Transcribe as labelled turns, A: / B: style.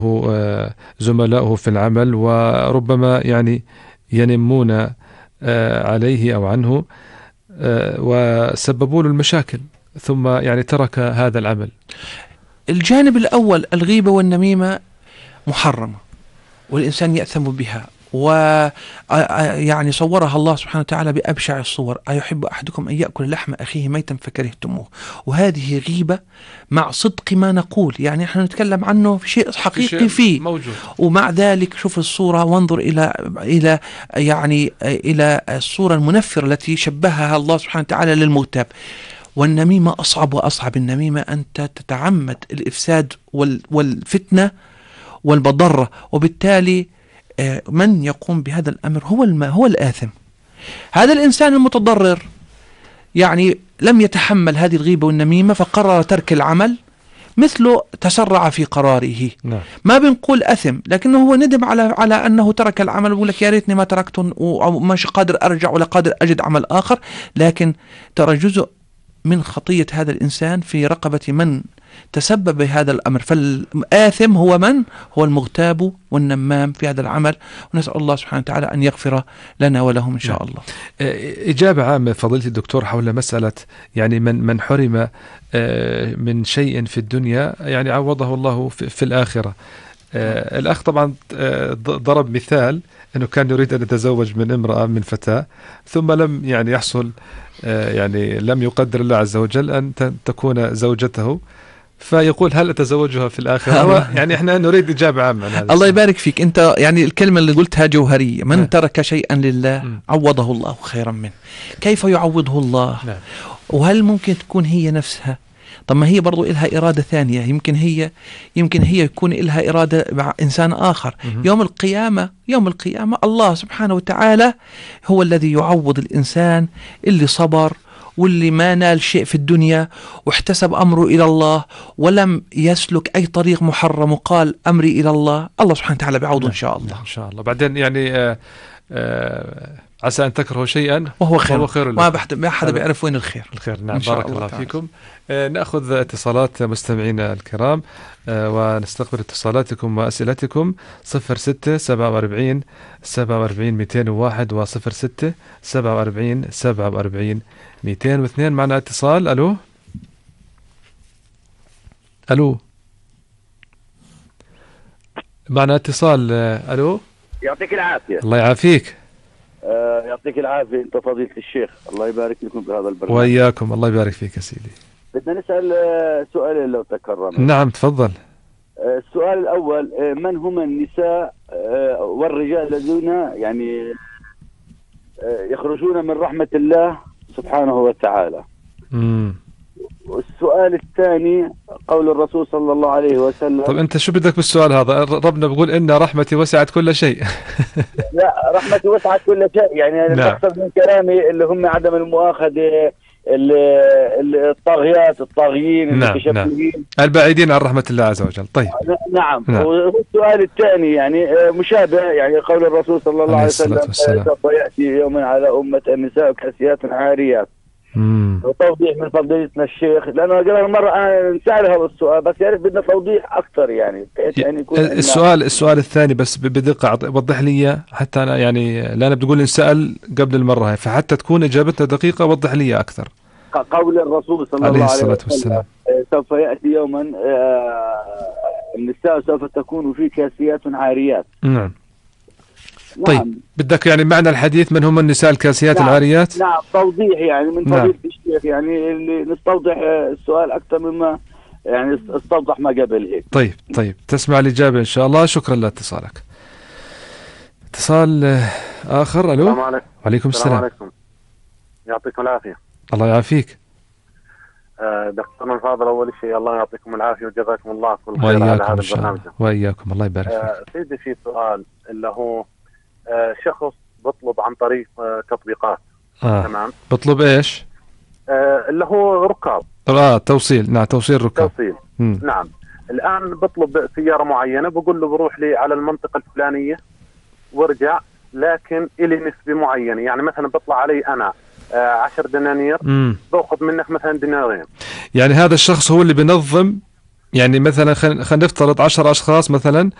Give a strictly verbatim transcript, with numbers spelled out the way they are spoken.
A: آه، زملائه في العمل، وربما يعني ينمون آه، عليه أو عنه، آه، وسببوا له المشاكل، ثم يعني ترك هذا العمل.
B: الجانب الأول الغيبة والنميمة محرمة والإنسان يأثم بها، و يعني صورها الله سبحانه وتعالى بأبشع الصور: أيحب أحدكم أن يأكل لحم أخيه ميتا فكرهتموه. وهذه غيبة مع صدق ما نقول، يعني احنا نتكلم عنه في شيء حقيقي فيه
A: موجود،
B: ومع ذلك شوف الصورة وانظر إلى إلى يعني إلى الصورة المنفرة التي شبهها الله سبحانه وتعالى للمغتاب. والنميمة أصعب وأصعب. النميمة أنت تتعمد الإفساد والفتنة والمضرة، وبالتالي من يقوم بهذا الأمر هو الم... هو الآثم. هذا الإنسان المتضرر يعني لم يتحمل هذه الغيبة والنميمة فقرر ترك العمل، مثله تسرع في قراره.
A: نعم.
B: ما بنقول أثم، لكنه هو ندم على على أنه ترك العمل، ويقول لك يا ريتني ما تركته ومش قادر أرجع ولا قادر أجد عمل آخر. لكن ترى جزء من خطية هذا الإنسان في رقبة من تسبب بهذا الأمر. فالآثم هو من؟ هو المغتاب والنمام في هذا العمل. ونسأل الله سبحانه وتعالى أن يغفر لنا ولهم إن شاء الله.
A: إجابة عامة فضيلة الدكتور حول مسألة يعني من من حرم من شيء في الدنيا يعني عوضه الله في الآخرة. الأخ طبعا ضرب مثال أنه كان يريد أن يتزوج من امرأة من فتاة، ثم لم يعني يحصل، يعني لم يقدر الله عز وجل أن تكون زوجته، فيقول هل أتزوجها في الآخرة؟ يعني إحنا نريد إجابة عامة عن هذا.
B: الله يبارك فيك. أنت يعني الكلمة اللي قلتها جوهرية: من ترك شيئا لله عوضه الله خيرا منه. كيف يعوضه الله؟
A: نعم.
B: وهل ممكن تكون هي نفسها؟ طب ما هي برضو إلها إرادة ثانية، يمكن هي يمكن هي يكون إلها إرادة مع إنسان آخر.
A: م-
B: يوم القيامة يوم القيامة الله سبحانه وتعالى هو الذي يعوض الإنسان اللي صبر واللي ما نال شيء في الدنيا واحتسب أمره إلى الله ولم يسلك أي طريق محرم وقال أمري إلى الله. الله سبحانه وتعالى بيعوضه إن شاء الله.
A: إن شاء الله. بعدين يعني آآ آآ عسى أن تكرهوا شيئا
B: وهو خير,
A: وهو خير
B: ما بحد ما حدا بيعرف وين الخير.
A: الخير. نعم. بارك الله, الله فيكم. آه نأخذ اتصالات مستمعينا الكرام، آه ونستقبل اتصالاتكم وأسئلتكم. صفر ستة سبعة وأربعين سبعة وأربعين مئتين وواحد وصفر ستة سبعة وأربعين سبعة وأربعين مئتين واثنين. معنا اتصال. ألو ألو معنا اتصال. ألو.
C: يعطيك العافية.
A: الله يعافيك.
C: آه يعطيك العافية أنت فضيلة الشيخ، الله يبارك لكم بهذا البرنامج.
A: وإياكم. الله يبارك فيك يا سيدي.
C: بدنا نسأل آه سؤالين لو تكرمت.
A: نعم تفضل.
C: آه السؤال الأول: آه من هم النساء آه والرجال الذين يعني آه يخرجون من رحمة الله سبحانه وتعالى؟
A: امم
C: والسؤال الثاني: قول الرسول صلى الله عليه وسلم.
A: طب أنت شو بدك بالسؤال هذا؟ ربنا بيقول إن رحمتي وسعت كل شيء.
C: لا، رحمتي وسعت كل شيء، يعني أنا
A: نعم.
C: بقصد من كلامي اللي هم عدم المؤاخذة، الطاغيات الطاغيين المتشبهين،
A: نعم. البعيدين عن رحمة الله عز وجل. طيب.
C: نعم, نعم. والسؤال الثاني يعني مشابه، يعني قول الرسول صلى الله عليه وسلم: سوف يأتي يوم على أمة النساء كاسيات عاريات.
A: امم
C: وتوضيح من فضيلتنا الشيخ، لأنه قبل مرة أنا نسأل هذا السؤال بس يعرف بدنا توضيح أكثر، يعني يعني يكون
A: السؤال السؤال الثاني بس بدقة وضح لي إياه حتى أنا يعني لأن بتقول نسأل قبل المرة هاي، فحتى تكون إجابتنا دقيقة وضح لي أكثر.
C: قول الرسول صلى الله عليه وسلم: والسلام. سوف يأتي يوما النساء سوف تكون في كاسيات عاريات.
A: نعم. طيب. نعم. بدك يعني معنى الحديث من هم النساء الكاسيات
C: نعم.
A: العاريات؟
C: نعم. توضيح يعني من فضيلة نعم. الشيخ، يعني اللي نستوضح السؤال أكثر مما يعني استوضح ما قبل هيك.
A: طيب طيب تسمع الإجابة إن شاء الله. شكرا لاتصالك. اتصال آخر. ألو.
D: السلام عليكم.
A: وعليكم السلام.
D: السلام عليكم. يعطيكم العافية.
A: الله يعافيك.
D: آه دكتور الفاضل، أول شيء الله يعطيكم العافية وجزاكم الله كل خير على هذا البرنامج.
A: وإياكم. الله يبارك فيك.
D: آه سيدي في سؤال اللي هو آه شخص بطلب عن طريق آه تطبيقات.
A: آه.
D: تمام.
A: بطلب إيش؟
D: آه اللي هو ركاب.
A: آه توصيل. نعم توصيل ركاب.
D: توصيل.
A: م.
D: نعم. الآن بطلب سيارة معينة، بقول له بروح لي على المنطقة الفلانية وارجع، لكن إلي نسبة معينة، يعني مثلا بطلع علي أنا آه عشر دنانير، باخذ منك مثلا دينارين.
A: يعني هذا الشخص هو اللي بينظم يعني مثلا خلينا نفترض عشر أشخاص مثلا